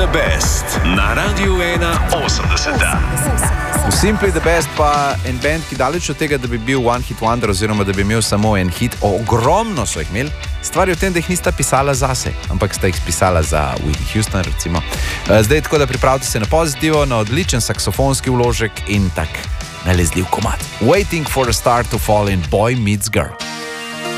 the Best na Radiu 81. Simply the Best pa en band, ki daleč od tega, da bi bil one hit wonder oziroma da bi imel samo en hit, ogromno so jih imeli. Stvar je v tem, da jih nista pisala zase, ampak sta jih pisala za Whitney Houston recimo. Zdaj tako, da pripravite se na pozitivo, na odličen saksofonski vložek in tak nalezljiv komad. Waiting for a star to fall in Boy Meets Girl.